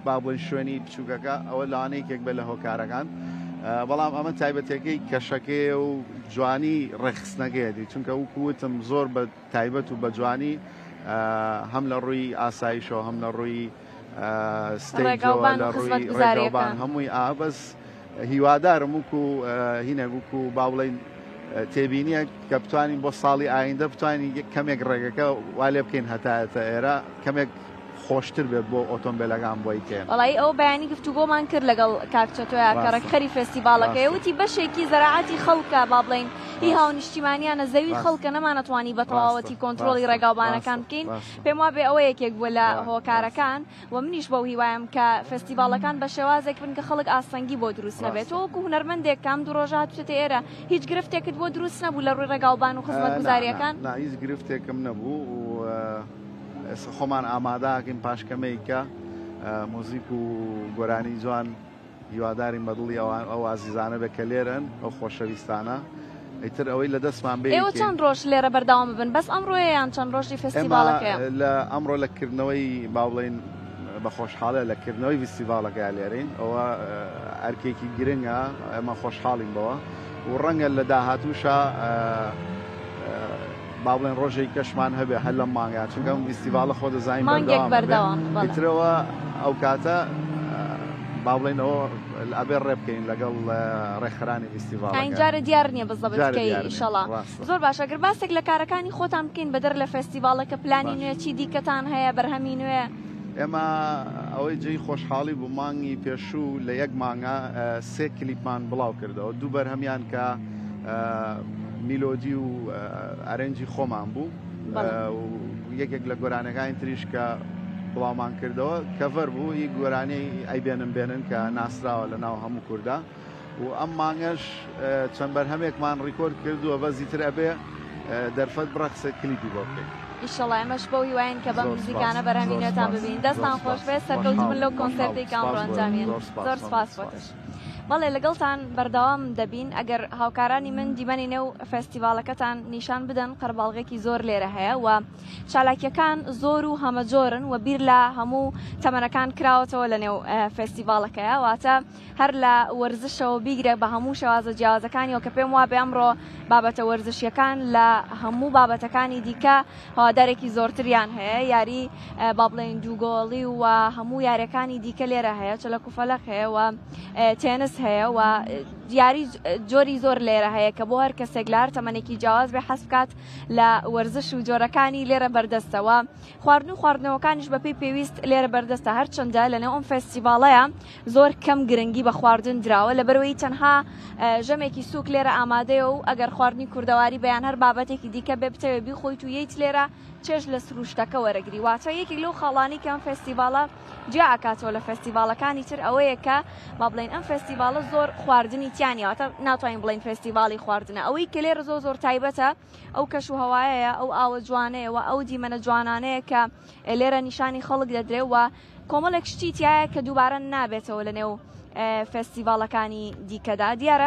با بڵێن شوێنی بچووکەکە ئەوە لەوانەیەکێک بێت لە هۆکارەکان بەڵام ئەمە تایبەتەکەی کەشەکەی و جوانی ڕێخستنەکەیەتی چونکە وکوتم زۆر بە تایبەت و بە جوانی هەم لە ڕووی ئاسایشەوە هەم لە ڕووی ستێجەوە لە ڕووی ڕێگاوبان هەمووی بەس هیوادارم وکو هینە وکو با بڵێن تێبینیە کە بتوانین بۆ ساڵی ئایندە بتوانین کەمێک ڕێگەکە وا لێ بکەین هەتایەتە ئێرە کەمێک خۆشتر بێت بۆ ئۆتۆمبیلەکان بۆی تێن وڵی ئەو بەیانی گفتوگۆمان کرد لەگەڵ کاکچەتۆیە کەڕەکخەری فێستیڤالەکەی وتی بەشێکی زەراعەتی خەڵکە با بڵێن هی هاونیشتیمانیانە زەوی خەڵکە نەمانەتوانی بە تەواوەتی کۆنتترۆلی ڕێگاوبانەکان بکەین پێم وا بێ ئەوە یەکێک بووە لە هۆکارەکان و منیش بەو هیوایم کە فێستیڤالەکان بە شێوازێک بن کە خەڵک ئاسەنگی بۆ دروست نەبێت وەکو هونەرمەندێک کام دوو ڕۆژە هاتووتە ئێرە هیچ گرفتێکت بۆ دروست نەبوو لە ڕووی ڕێگاوبان و خزمەتگوزاریەکان هیچ گرفتێکم نەبوو و خۆمان ئامادەکەین پاشکەمەیکە مۆزیک و گۆرانی جوان هیوادارین بەدڵی ئەو ئازیزانە بێ کە لێرن ئەو خۆشەویستانە ئیتر ئەوەی لە دەستمان بێ ئێوە چەند ڕۆژ لێرە بەردەوام بن بەس ئەمڕۆیان چەند ڕۆژی فێستیڤالەکەیە لە ئەمڕۆ لەکردنەوەی با بڵێن بە خۆشحاڵە لەکردنەوەی فێستیڤالەکە لێرین ئەوە ئەرکێکی گرنگە ئەمە خۆشحاڵین بەوە و ڕەنگە لە داهاتووشە با بڵێن ڕۆژێک کەشمان هەبێ هەر لەم مانگە چونکە فێستیڤالە خۆ دەزانین بەردەوام ئەو کاتە با بڵێنەوە ئەبێ ڕێ بکەین لەگەڵ ڕێکخەرانی فێستیڤالەکە جارە دیار نییە بەزەبەت بکەی ئینشەڵا زۆر باشە گەر باسێک لە کارەکانی خۆتان بکەین بەدەر لە فێستیڤالەکە پلانی نوێ چی دیکەتان هەیە بەرهەمی نوێ ئێمە ئەوەی جێی خۆشحاڵی بوو مانگی پێشوو لە یەک مانگە 3 کلیپمان بڵاو کردەوە دوو بەرهەمیان کە میلۆدی و ئەرێنجی خۆمان بوو یەکێک لە گۆرانەکانی تریش کە بڵاومان کردەوە کەڤەر بوو هی گۆرانەی ئەیبێنن کە ناسراوە لە ناو هەموو کووردا و ئەم مانگەش چەند بەرهەمێکمان ڕیکۆرد کردووە بەزیتر ئەبێ دەرفەت بڕەخسە کلیپی بۆ بکەین ئیشەڵا ئەمەش بەو هیواین کە بە موزیکانە بەرهەمینێتان ببین دەستان خۆش بێت سەرکەوتوون لەو کۆنسەرتێک ئەمڕۆ ئەنجامێن زۆر سپاس بۆتش بەڵێ لەگەڵتان بەردەوام دەبین ئەگەر هاوکارانی من دیمەنینە و فێستیڤالەکەتان نیشان بدەن قەرباڵغێکی زۆر لێرە هەیە و چالاکیەکان زۆر و هەمەجۆرن و بیر لە هەموو تەمەنەکان کراوەتەوە لە نێو فێستیڤالەکەیە واتە هەر لە وەرزشەوە بیگرێ بە هەموو شێوازە جیاوازەکانی و کە پێم وابێ ئەمڕۆ بابەتە وەرزشیەکان لە هەموو بابەتەکانی دیکە هەوادارێکی زۆرتریان هەیە یاری با بڵێن دووگۆڵی و هەموو یاریەکانی دیکە لێرە هەیە چ لە کوفەلەق هەیە و تێنس هەیە و دیاری جۆری زۆر لێرە هەیە کە بۆ هەر کەسێک لە هەر تەمەنێکی جیاواز بێ حەز بکات لە وەرزش و جۆرەکانی لێرە بەردەستەوە خواردن و خواردنەوەکانیش بەپێی پێویست لێرە بەردەستە هەرچەندە لەنێو ئەم فێستیڤاڵەیە زۆر کەم گرنگی بە خواردن دراوە لەبەرەوەی تەنها ژەمێکی سووک لێرە ئامادەیە و ئەگەر خواردنی کوردەواری بەیان هەر بابەتێکی دیکە بێ بتەوێ بیخۆیت و یەیت لێرە چێژ لە سروشتەکە وەرەگری واتە یەکی لەو خاڵانی کە ئەم فێستیڤاڵە جیا ئاکاتەوە لە فێستیڤاڵەکانی تر ئەوەیە کە با بڵێن ئەم فێستیڤاڵە زۆر خواردنی تیانیەوەتە ناتوانین بڵین فێستیڤاڵی خواردنە ئەوەی کە لێرە زۆر تایبەتە ئەو کەش و هەوایەیە ئەو ئاوە جوانەیە و ئەو دیمەنە جوانانەیە کە لێرە نیشانی خەڵک دەدرێ و کۆمەڵێک شتی تایە کە دووبارە نابێتەوە لە نێو فێستیڤاڵەکانی دیکەدا دیارە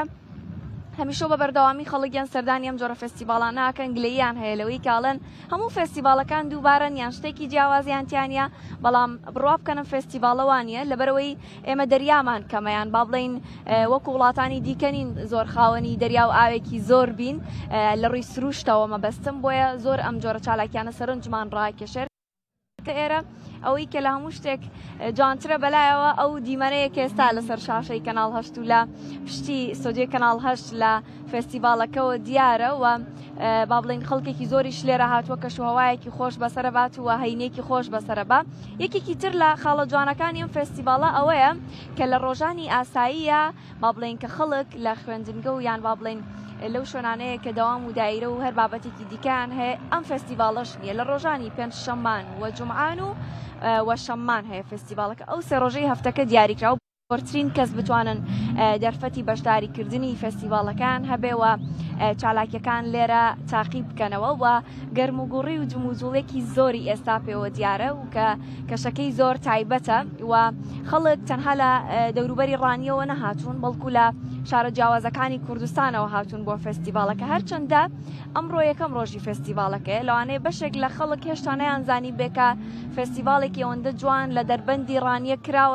هەمیشە بە بەردەوامی خەڵکیان سەردانی ئەم جۆرە فێستیڤاڵانە ئاکەن گلەییان هەیە لەوەی کاڵن هەموو فێستیڤاڵەکان دووبارە یان شتێکی جیاوازیانتیانە بەڵام بڕوا بکەنم فێستیڤاڵەوانیە لەبەرەوەی ئێمە دەریامان کەمەیان با بڵین وەکو وڵاتانی دیکەنین زۆر خاوەنی دەریا و ئاوێکی زۆر بین لە ڕووی سروشتەوە مەبەستم بۆیە زۆر ئەم جۆرە چالاکیانە سەرنجمان ڕاکێشێت ئێرە ئەوەی کە لە هەموو شتێک جوانترە بەلایەوە ئەو دیمەرەیە کە ئێستا لەسەر شاشەی کەناڵ هەشت و لە پشتی سۆدیۆی کەناڵ هەشت لە فێستیڤاڵەکەەوە دیارە و با بڵین خەڵکێکی زۆریش لێرە هاتووە کە شوهەوایەکی خۆش بەسەرە بات و هەینێکی خۆش بەسەرە بە یەکێکی تر لە خاڵە جوانەکانی ئەم فێستیڤاڵە ئەوەیە کە لە ڕۆژانی ئاساییە با بڵین کە خەڵک لە خوێندنگە و یان با بڵین لەو شوێنانەیە کە دەوام و دایرە و هەر بابەتێکی دیکەیان هەیە ئەم فێستیڤاڵەش نییە لە ڕۆژانی پێنجشەمان و جومعان و شەممان هەیە فێستیڤاڵەکە ئەو سێ ڕۆژەی هەفتەکە دیاریکراوە زۆرترین کەس بتوانن دەرفەتی بەشداریکردنی فێستیڤاڵەکان هەبێەوە چالاکیەکان لێرە تاقیب بکەنەوە و گەرموگوڕی و جموجوڵێکی زۆری ئێستا پێوە دیارە و کە کەشەکەی زۆر تایبەتە و خەڵک تەنها لە دەوروبەری ڕانیەوە نەهاتوون بەڵکو لە شارە جیاوازەکانی کوردستانەوە هاتوون بۆ فێستیڤاڵەکە هەرچەندە ئەمڕۆ یەکەم ڕۆژی فێستیڤاڵەکەی لەوانەیە بەشێک لە خەڵک هێشتا نەیانزانی بێکە فێستیڤاڵێکی ئەوەندە جوان لە دەربەندی ڕانیە کراوە